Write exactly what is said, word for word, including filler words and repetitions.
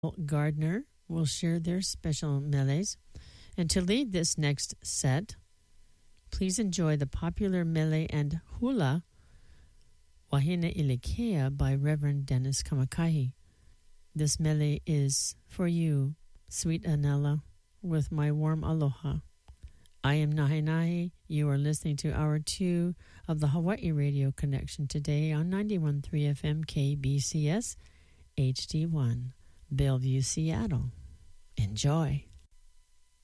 Gardner will share their special meles. And to lead this next set, please enjoy the popular mele and hula, Wahine Ilekea by Reverend Dennis Kamakahi. This mele is for you, sweet Anela, with my warm aloha. I am Nahe Nahe. You are listening to Hour two of the Hawaii Radio Connection today on ninety-one point three F M K B C S H D one, Bellevue, Seattle. Enjoy.